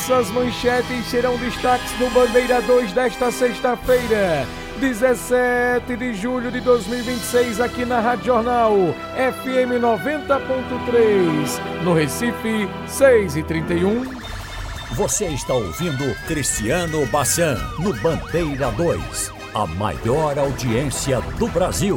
Essas manchetes serão destaques do Bandeira 2 desta sexta-feira, 17 de julho de 2026, aqui na Rádio Jornal FM 90.3, no Recife, 6h31. Você está ouvindo Cristiano Bassan no Bandeira 2, a maior audiência do Brasil.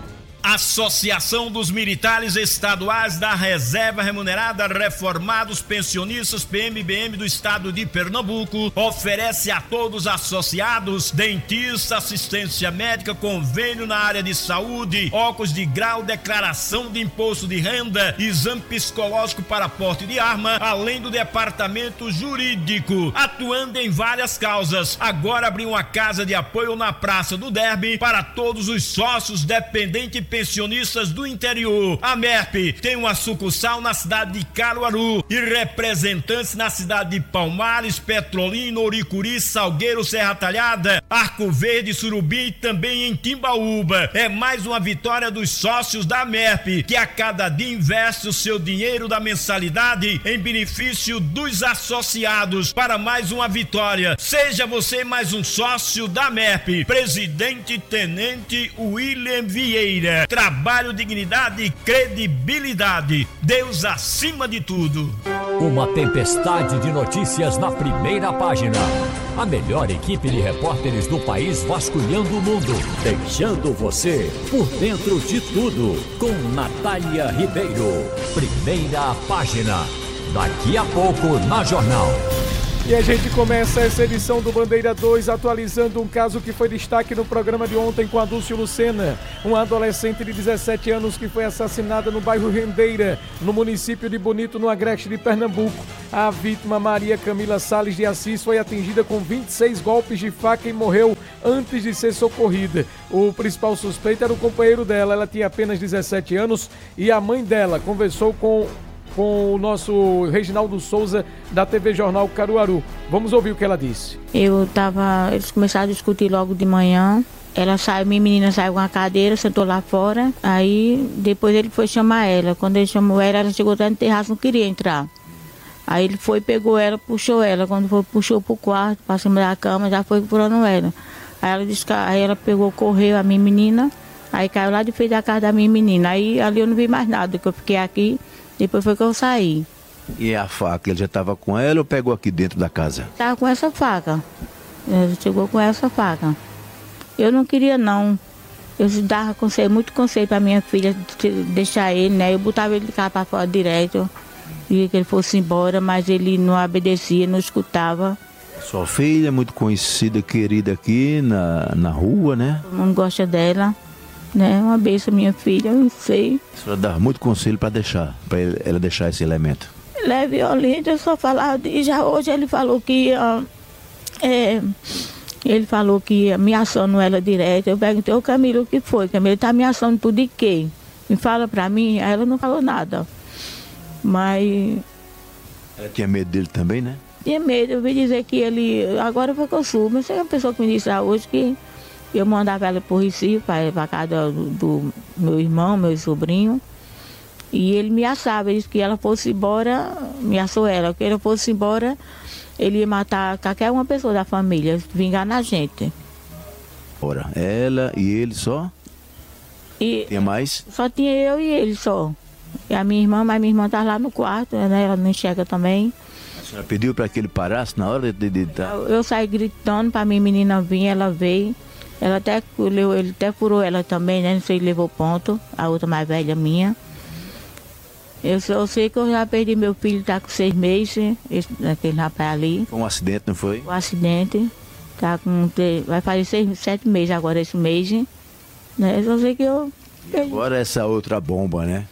Associação dos Militares Estaduais da Reserva Remunerada Reformados Pensionistas PMBM do Estado de Pernambuco oferece a todos associados dentista, assistência médica, convênio na área de saúde, óculos de grau, declaração de imposto de renda, exame psicológico para porte de arma, além do departamento jurídico, atuando em várias causas. Agora abriu uma casa de apoio na Praça do Derby para todos os sócios, dependentes e pensionistas do interior. A MERP tem uma sucursal na cidade de Caruaru e representantes na cidade de Palmares, Petrolina, Oricuri, Salgueiro, Serra Talhada, Arco Verde, Surubim e também em Timbaúba. É mais uma vitória dos sócios da MERP, que a cada dia investe o seu dinheiro da mensalidade em benefício dos associados para mais uma vitória. Seja você mais um sócio da MERP. Presidente Tenente William Vieira. Trabalho, dignidade e credibilidade. Deus acima de tudo. Uma tempestade de notícias na primeira página. A melhor equipe de repórteres do país vasculhando o mundo, deixando você por dentro de tudo. Com Natália Ribeiro. Primeira página. Daqui a pouco na Jornal. E a gente começa essa edição do Bandeira 2 atualizando um caso que foi destaque no programa de ontem com a Dulce Lucena, uma adolescente de 17 anos que foi assassinada no bairro Rendeira, no município de Bonito, no Agreste de Pernambuco. A vítima, Maria Camila Salles de Assis, foi atingida com 26 golpes de faca e morreu antes de ser socorrida. O principal suspeito era o companheiro dela, ela tinha apenas 17 anos e a mãe dela conversou com o nosso Reginaldo Souza, da TV Jornal Caruaru. Vamos ouvir o que ela disse. Eles começaram a discutir logo de manhã. Minha menina saiu com a cadeira, sentou lá fora. Aí, depois ele foi chamar ela. Quando ele chamou ela chegou até no terraço, não queria entrar. Aí ele foi, pegou ela, puxou ela. Quando foi, puxou pro quarto, pra cima da cama, já foi procurando ela. Aí ela pegou, correu a minha menina. Aí caiu lá de frente da casa da minha menina. Aí ali eu não vi mais nada, que eu fiquei aqui. Depois foi que eu saí. E a faca, ele já estava com ela ou pegou aqui dentro da casa? Estava com essa faca. Ele chegou com essa faca. Eu não queria, não. Eu dava muito conselho para minha filha deixar ele, né? Eu botava ele de cá para fora direto. Queria que ele fosse embora, mas ele não obedecia, não escutava. Sua filha é muito conhecida, querida aqui na rua, né? Todo mundo gosta dela. Né? Uma benção, minha filha, eu não sei. A senhora dá muito conselho para ela deixar esse elemento. Ele é violento, eu só falava, e já hoje ele falou que ia ameaçando ela direto. Eu perguntei ao Camilo o que foi. Camilo tá ameaçando tudo de quê? Me fala pra mim, aí ela não falou nada. Mas... Ela tinha medo dele também, né? Tinha medo, eu vi dizer que ele... Agora foi que eu subo, mas tem uma pessoa que me disse hoje que eu mandava ela pro Recife, pra casa do meu irmão, meu sobrinho. E ele me ameaçava, ele disse que ela fosse embora, ameaçou ela, que ela fosse embora, ele ia matar qualquer uma pessoa da família, vingar na gente. Ora, ela e ele só? Tinha mais? Só tinha eu e ele só. E a minha irmã, mas minha irmã tá lá no quarto, né? Ela não enxerga também. A senhora pediu para que ele parasse na hora de... Eu saí gritando para minha menina vir, ela veio. Ele até furou ela também, né? Não sei se levou ponto, a outra mais velha minha. Eu só sei que eu já perdi meu filho, tá com 6 meses, aquele rapaz ali. Foi um acidente, não foi? Um acidente. Vai fazer 7 meses agora esse mês. Né? Eu só sei que eu... E agora essa outra bomba, né?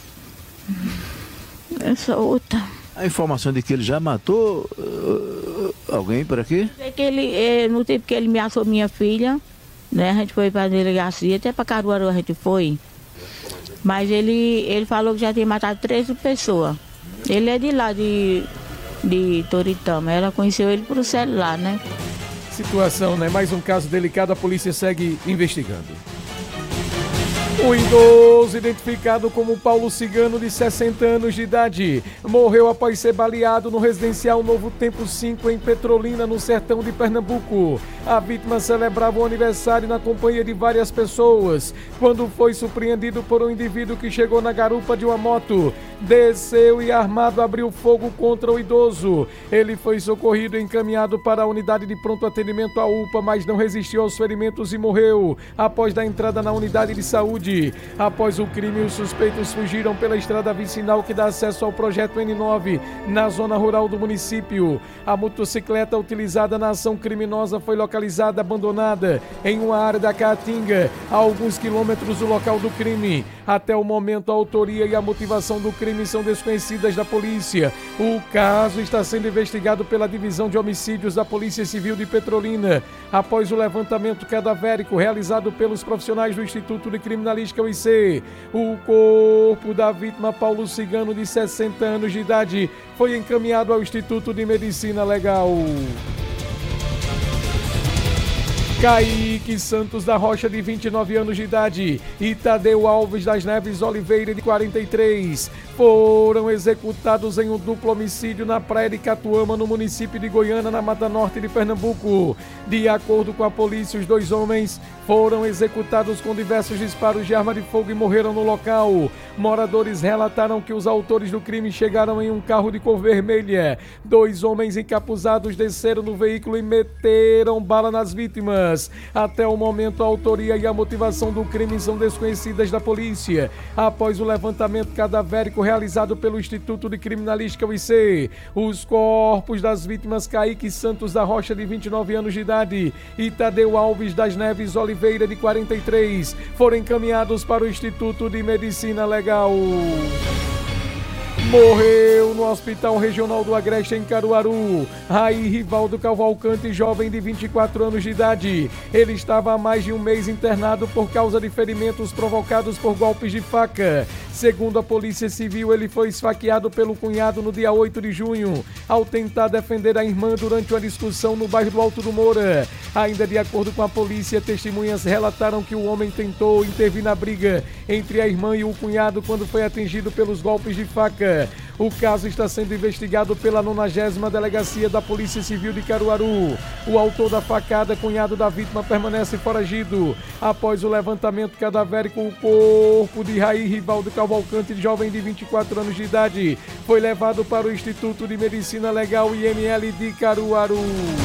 Essa outra. A informação de que ele já matou alguém por aqui? É que ele, no tempo que ele ameaçou minha filha, né? A gente foi para a delegacia, até para Caruaru a gente foi. Mas ele falou que já tinha matado 13 pessoas. Ele é de lá, de Toritama. Ela conheceu ele por celular, né? Situação, né? Mais um caso delicado, a polícia segue investigando. O idoso, identificado como Paulo Cigano, de 60 anos de idade, morreu após ser baleado no residencial Novo Tempo 5, em Petrolina, no sertão de Pernambuco. A vítima celebrava o aniversário na companhia de várias pessoas, quando foi surpreendido por um indivíduo que chegou na garupa de uma moto, desceu e armado abriu fogo contra o idoso. Ele foi socorrido e encaminhado para a unidade de pronto atendimento, a UPA, mas não resistiu aos ferimentos e morreu após da entrada na unidade de saúde. Após o crime, os suspeitos fugiram pela estrada vicinal que dá acesso ao projeto N9, na zona rural do município. A motocicleta utilizada na ação criminosa foi localizada abandonada em uma área da Caatinga, a alguns quilômetros do local do crime. Até o momento, a autoria e a motivação do crime são desconhecidas da polícia. O caso está sendo investigado pela Divisão de Homicídios da Polícia Civil de Petrolina, após o levantamento cadavérico realizado pelos profissionais do Instituto de Criminalística UIC. O corpo da vítima, Paulo Cigano, de 60 anos de idade, foi encaminhado ao Instituto de Medicina Legal. Kaique Santos da Rocha, de 29 anos de idade, e Tadeu Alves das Neves Oliveira, de 43, foram executados em um duplo homicídio na praia de Catuama, no município de Goiânia, na Mata Norte de Pernambuco. De acordo com a polícia, os dois homens foram executados com diversos disparos de arma de fogo e morreram no local. Moradores relataram que os autores do crime chegaram em um carro de cor vermelha. Dois homens encapuzados desceram do veículo e meteram bala nas vítimas. Até o momento, a autoria e a motivação do crime são desconhecidas da polícia. Após o levantamento cadavérico realizado pelo Instituto de Criminalística UIC, os corpos das vítimas Kaique Santos da Rocha, de 29 anos de idade, e Tadeu Alves das Neves Oliveira, de 43, foram encaminhados para o Instituto de Medicina Legal. Morreu no Hospital Regional do Agreste, em Caruaru, Raí Rivaldo Cavalcante, jovem de 24 anos de idade. Ele estava há mais de um mês internado por causa de ferimentos provocados por golpes de faca. Segundo a Polícia Civil, ele foi esfaqueado pelo cunhado no dia 8 de junho, ao tentar defender a irmã durante uma discussão no bairro do Alto do Moura. Ainda de acordo com a polícia, testemunhas relataram que o homem tentou intervir na briga entre a irmã e o cunhado quando foi atingido pelos golpes de faca. O caso está sendo investigado pela 90ª Delegacia da Polícia Civil de Caruaru. O autor da facada, cunhado da vítima, permanece foragido. Após o levantamento cadavérico, o corpo de Raí Rivaldo Cavalcante, jovem de 24 anos de idade, foi levado para o Instituto de Medicina Legal IML de Caruaru.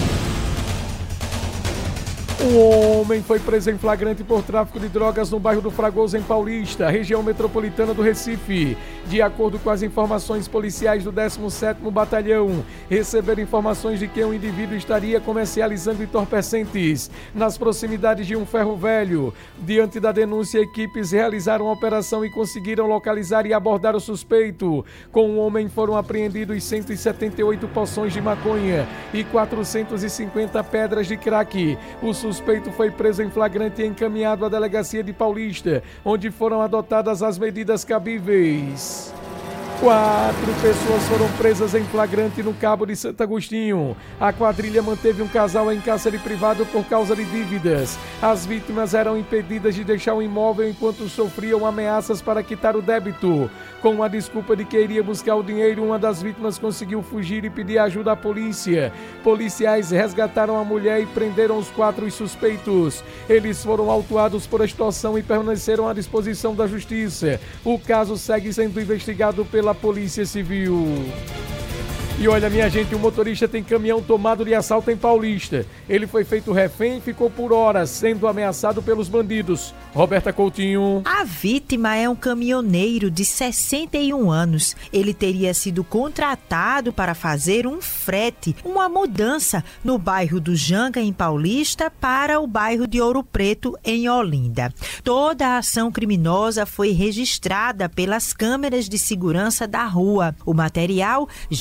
Um homem foi preso em flagrante por tráfico de drogas no bairro do Fragoso, em Paulista, região metropolitana do Recife. De acordo com as informações policiais do 17º Batalhão, receberam informações de que um indivíduo estaria comercializando entorpecentes nas proximidades de um ferro velho. Diante da denúncia, equipes realizaram a operação e conseguiram localizar e abordar o suspeito. Com o homem foram apreendidos 178 porções de maconha e 450 pedras de crack. O suspeito foi preso em flagrante e encaminhado à delegacia de Paulista, onde foram adotadas as medidas cabíveis. 4 pessoas foram presas em flagrante no Cabo de Santo Agostinho. A quadrilha manteve um casal em cárcere privado por causa de dívidas. As vítimas eram impedidas de deixar o imóvel enquanto sofriam ameaças para quitar o débito. Com a desculpa de que iria buscar o dinheiro, uma das vítimas conseguiu fugir e pedir ajuda à polícia. Policiais resgataram a mulher e prenderam os 4 suspeitos. Eles foram autuados por extorsão e permaneceram à disposição da justiça. O caso segue sendo investigado pela Polícia Civil. E olha, minha gente, o motorista tem caminhão tomado de assalto em Paulista. Ele foi feito refém e ficou por horas sendo ameaçado pelos bandidos. Roberta Coutinho. A vítima é um caminhoneiro de 61 anos. Ele teria sido contratado para fazer um frete, uma mudança no bairro do Janga, em Paulista, para o bairro de Ouro Preto, em Olinda. Toda a ação criminosa foi registrada pelas câmeras de segurança da rua. O material já está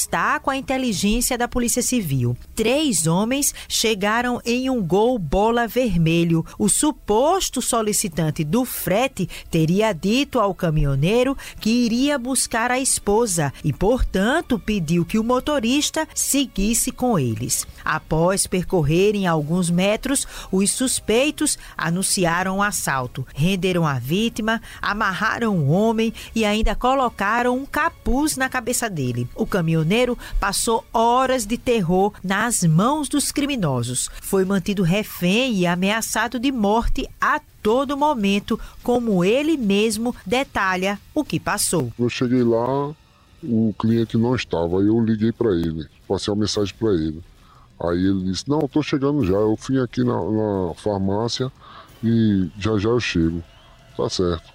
está com a inteligência da Polícia Civil. 3 homens chegaram em um Gol bola vermelho. O suposto solicitante do frete teria dito ao caminhoneiro que iria buscar a esposa e, portanto, pediu que o motorista seguisse com eles. Após percorrerem alguns metros, os suspeitos anunciaram o assalto, renderam a vítima, amarraram o homem e ainda colocaram um capuz na cabeça dele. O caminhoneiro passou horas de terror nas mãos dos criminosos. Foi mantido refém e ameaçado de morte a todo momento, como ele mesmo detalha o que passou. Eu cheguei lá, o cliente não estava, aí eu liguei para ele, passei uma mensagem para ele. Aí ele disse, não, eu tô chegando já, eu fui aqui na farmácia e já eu chego. Tá certo.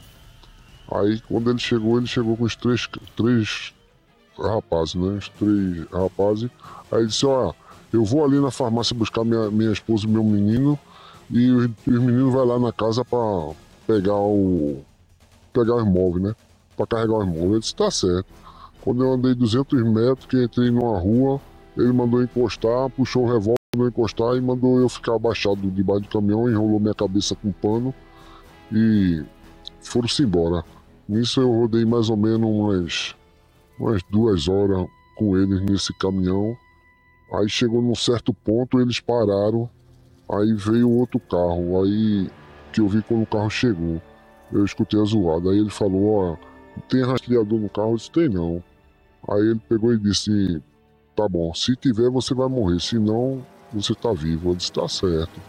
Aí quando ele chegou com os três rapazes, né? Os 3 rapazes. Aí ele disse, ó, eu vou ali na farmácia buscar minha esposa e meu menino e os meninos vão lá na casa para pegar o imóvel, né? Para carregar o imóvel. Ele disse, tá certo. Quando eu andei 200 metros, que entrei numa rua, ele mandou encostar, puxou o revólver, mandou encostar e mandou eu ficar abaixado debaixo do caminhão, enrolou minha cabeça com pano e foram-se embora. Nisso eu rodei mais ou menos umas 2 horas com eles nesse caminhão. Aí chegou num certo ponto, eles pararam, aí veio outro carro, aí que eu vi quando o carro chegou. Eu escutei a zoada, aí ele falou, ó, tem rastreador no carro? Eu disse, tem não. Aí ele pegou e disse, tá bom, se tiver você vai morrer, se não, você tá vivo. Eu disse, tá certo.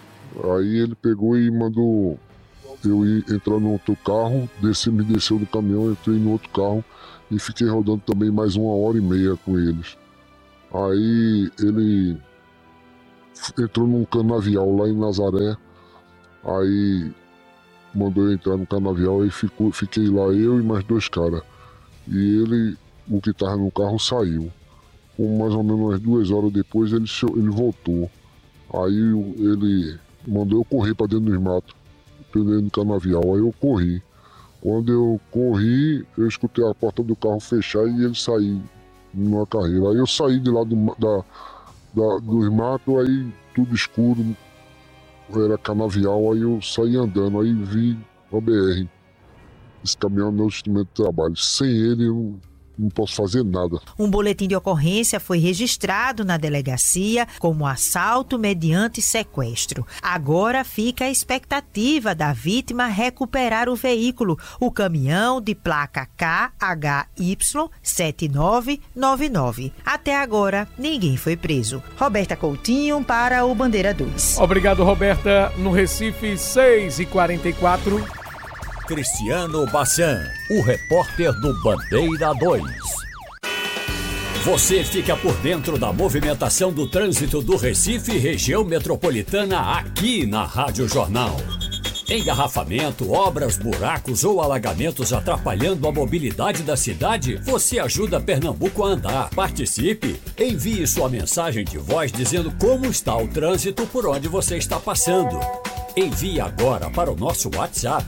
Aí ele pegou e mandou eu ir entrar no outro carro, me desceu do caminhão, entrei no outro carro e fiquei rodando também mais 1h30 com eles. Aí ele entrou num canavial lá em Nazaré, aí mandou eu entrar no canavial e fiquei lá eu e mais 2 caras. E ele, o que estava no carro, saiu. Com mais ou menos umas 2 horas depois ele voltou. Aí ele mandou eu correr para dentro dos matos, dentro do canavial. Aí eu corri. Quando eu corri, eu escutei a porta do carro fechar e ele sair numa carreira. Aí eu saí de lá dos matos, aí tudo escuro, era canavial, aí eu saí andando, aí vi a BR. Esse caminhão é meu instrumento de trabalho. Sem ele eu não posso fazer nada. Um boletim de ocorrência foi registrado na delegacia como assalto mediante sequestro. Agora fica a expectativa da vítima recuperar o veículo, o caminhão de placa KHY 7999. Até agora, ninguém foi preso. Roberta Coutinho para o Bandeira 2. Obrigado, Roberta. No Recife, 6h44. Cristiano Bassan, o repórter do Bandeira 2. Você fica por dentro da movimentação do trânsito do Recife e região metropolitana aqui na Rádio Jornal. Engarrafamento, obras, buracos ou alagamentos atrapalhando a mobilidade da cidade? Você ajuda Pernambuco a andar. Participe! Envie sua mensagem de voz dizendo como está o trânsito por onde você está passando. Envie agora para o nosso WhatsApp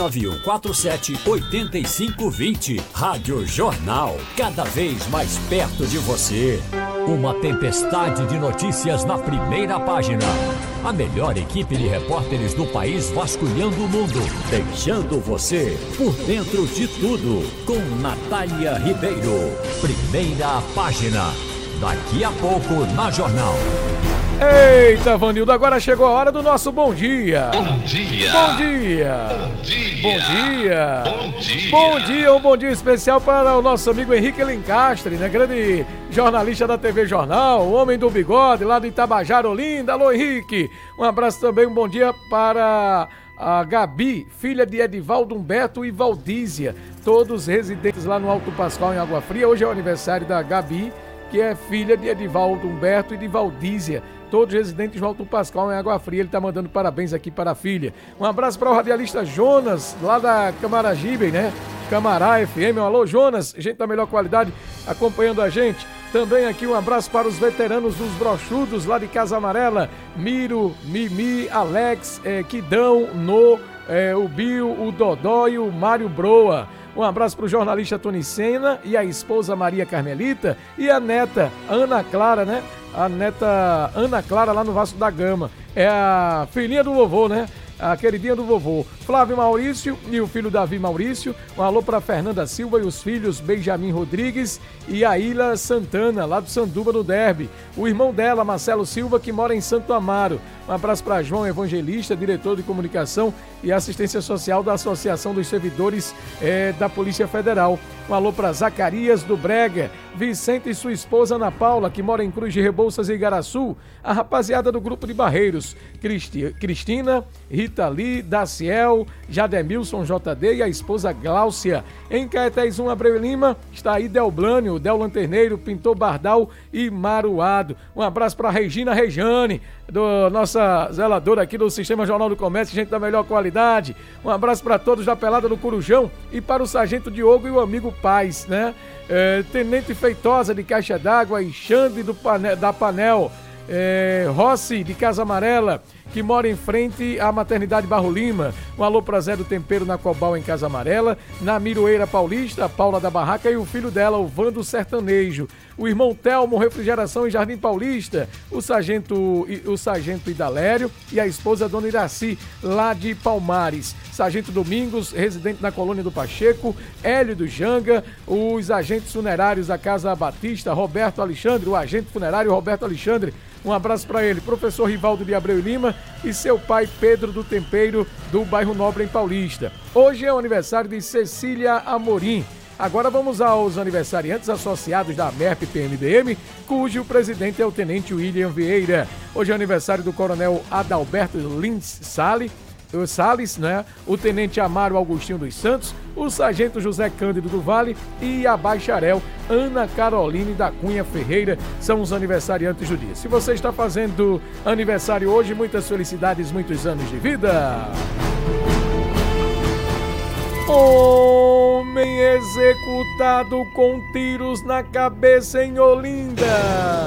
991478520. Rádio Jornal, cada vez mais perto de você. Uma tempestade de notícias na primeira página. A melhor equipe de repórteres do país vasculhando o mundo, deixando você por dentro de tudo. Com Natália Ribeiro. Primeira página. Daqui a pouco na Jornal. Eita, Vanildo, agora chegou a hora do nosso bom dia. Bom dia. Bom dia. Bom dia. Bom dia. Bom dia. Bom dia, um bom dia especial para o nosso amigo Henrique Lencastre, né? Grande jornalista da TV Jornal, o homem do bigode, lá do Itabajara, Olinda. Alô, Henrique. Um abraço também, um bom dia para a Gabi, filha de Edivaldo Humberto e Valdízia, todos residentes lá no Alto Pascoal, em Água Fria. Hoje é o aniversário da Gabi, que é filha de Edivaldo Humberto e de Valdízia, todos residentes do Alto Pascoal, em Água Fria. Ele está mandando parabéns aqui para a filha. Um abraço para o radialista Jonas, lá da Camaragibe, né? Camará FM. Um alô, Jonas, gente da melhor qualidade, acompanhando a gente. Também aqui um abraço para os veteranos dos brochudos, lá de Casa Amarela, Miro, Mimi, Alex, Quidão, o Bill, o Dodó e o Mário Broa. Um abraço para o jornalista Tony Sena e a esposa Maria Carmelita e a neta Ana Clara, né? A neta Ana Clara lá no Vasco da Gama. É a filhinha do vovô, né? A queridinha do vovô. Flávio Maurício e o filho Davi Maurício. Um alô para Fernanda Silva e os filhos Benjamin Rodrigues e a Ilha Santana, lá do Sanduba, no Derby. O irmão dela, Marcelo Silva, que mora em Santo Amaro. Um abraço para João Evangelista, diretor de comunicação e assistência social da Associação dos Servidores da Polícia Federal. Um alô para Zacarias do Brega, Vicente e sua esposa Ana Paula, que mora em Cruz de Rebouças e Igaraçu. A rapaziada do grupo de Barreiros, Cristina, Rita Lee, Daciel, Jademilson JD e a esposa Gláucia. Em Caetés 1, Abreu e Lima, está aí Delblânio, Del Lanterneiro, Pintor Bardal e Maruado. Um abraço para Regina Rejane, nossa zeladora aqui do Sistema Jornal do Comércio, gente da melhor qualidade. Um abraço para todos da Pelada do Corujão e para o Sargento Diogo e o amigo Paz, né? Tenente Feitosa de Caixa d'Água e Xande da Panel. Rossi de Casa Amarela, que mora em frente à Maternidade Barro Lima. Um alô para Zé do Tempero na Cobal, em Casa Amarela. Na Miroeira Paulista, a Paula da Barraca e o filho dela, o Vando Sertanejo. O irmão Telmo, Refrigeração em Jardim Paulista. O sargento Idalério e a esposa Dona Iraci, lá de Palmares. Sargento Domingos, residente na Colônia do Pacheco. Hélio do Janga. Os agentes funerários da Casa Batista, Roberto Alexandre, o agente funerário Roberto Alexandre. Um abraço para ele, professor Rivaldo de Abreu e Lima e seu pai Pedro do Tempeiro, do bairro Nobre, em Paulista. Hoje é o aniversário de Cecília Amorim. Agora vamos aos aniversariantes associados da MERP-PMBM, cujo presidente é o Tenente William Vieira. Hoje é o aniversário do Coronel Adalberto Lins Salles, né? O Tenente Amaro Augustinho dos Santos, o Sargento José Cândido do Vale e a Bacharel Ana Caroline da Cunha Ferreira são os aniversariantes do dia. Se você está fazendo aniversário hoje, muitas felicidades, muitos anos de vida. Homem executado com tiros na cabeça em Olinda.